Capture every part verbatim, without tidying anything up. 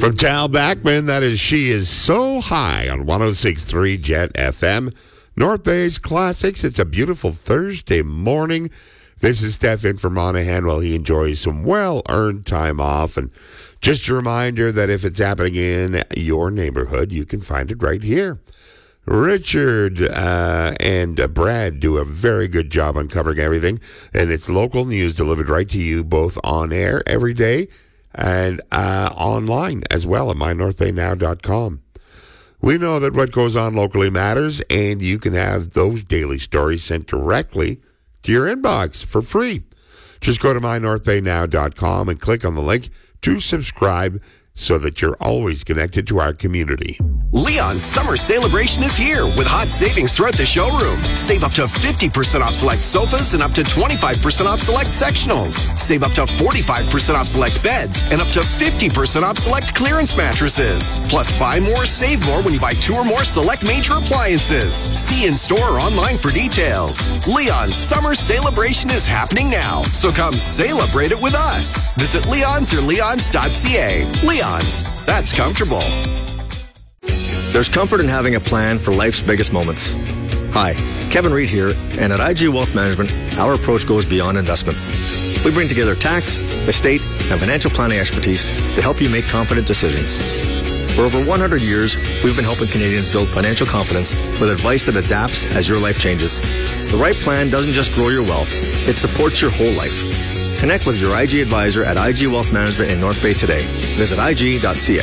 From Tal Bachman, that is She Is So High on one oh six point three Jet F M. North Bay's Classics. It's a beautiful Thursday morning. This is Steph in for Monahan while he enjoys some well-earned time off. And just a reminder that if it's happening in your neighborhood, you can find it right here. Richard uh, and uh, Brad do a very good job on covering everything. And it's local news delivered right to you, both on air every day and uh, online as well at my north bay now dot com. We know that what goes on locally matters, and you can have those daily stories sent directly to your inbox for free. Just go to my north bay now dot com and click on the link to subscribe so that you're always connected to our community. Leon's summer celebration is here with hot savings throughout the showroom. Save up to fifty percent off select sofas and up to twenty-five percent off select sectionals. Save up to forty-five percent off select beds and up to fifty percent off select clearance mattresses. Plus, buy more, save more when you buy two or more select major appliances. See in store or online for details. Leon's summer celebration is happening now, so come celebrate it with us. Visit Leon's or leons dot c a. Leon's, that's comfortable. There's comfort in having a plan for life's biggest moments. Hi, Kevin Reed here, and at I G Wealth Management, our approach goes beyond investments. We bring together tax, estate, and financial planning expertise to help you make confident decisions. For over one hundred years, we've been helping Canadians build financial confidence with advice that adapts as your life changes. The right plan doesn't just grow your wealth, it supports your whole life. Connect with your I G advisor at I G Wealth Management in North Bay today. Visit I G dot c a.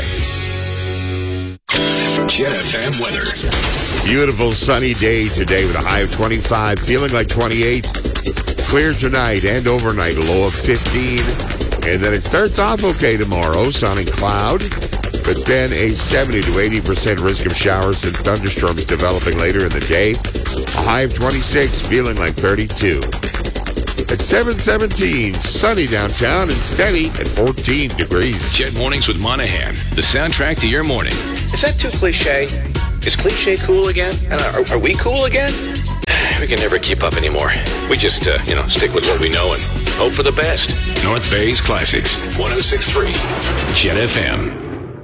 Jet F M weather. Beautiful sunny day today with a high of twenty-five, feeling like twenty-eight. Clear tonight and overnight, a low of fifteen. And then it starts off okay tomorrow, sun and cloud, but then a seventy to eighty percent risk of showers and thunderstorms developing later in the day. A high of twenty-six, feeling like thirty-two. At seven seventeen, sunny downtown and steady at fourteen degrees. Jet Mornings with Monahan, the soundtrack to your morning. Is that too cliche? Is cliche cool again? And are, are we cool again? We can never keep up anymore. We just, uh, you know, stick with what we know and hope for the best. North Bay's Classics, one oh six point three Jet F M.